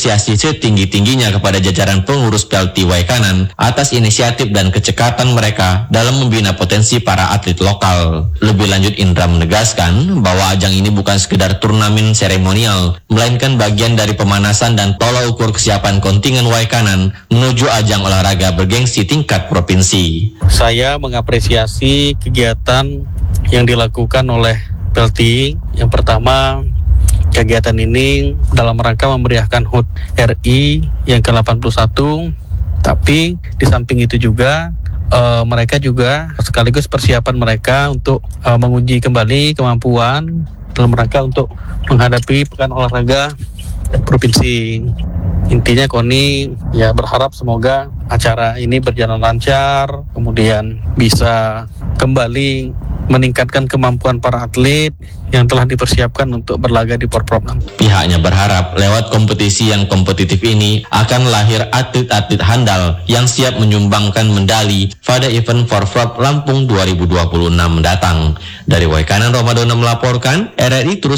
mengapresiasi setinggi-tingginya kepada jajaran pengurus PLT Waikanan atas inisiatif dan kecekatan mereka dalam membina potensi para atlet lokal. Lebih lanjut, Indra menegaskan bahwa ajang ini bukan sekedar turnamen seremonial, melainkan bagian dari pemanasan dan tolak ukur kesiapan kontingen Waikanan menuju ajang olahraga bergengsi tingkat provinsi. Saya mengapresiasi kegiatan yang dilakukan oleh PLT. Yang pertama, kegiatan ini dalam rangka memeriahkan HUT RI yang ke-81, tapi di samping itu juga mereka juga sekaligus persiapan mereka untuk menguji kembali kemampuan dalam rangka untuk menghadapi Pekan Olahraga Provinsi. Intinya KONI ya berharap semoga acara ini berjalan lancar, kemudian bisa kembali meningkatkan kemampuan para atlet yang telah dipersiapkan untuk berlaga di Porprov. Pihaknya berharap lewat kompetisi yang kompetitif ini akan lahir atlet-atlet handal yang siap menyumbangkan medali pada event Porprov Lampung 2026 mendatang. Dari Waikanan, Ramadan melaporkan, RRI terus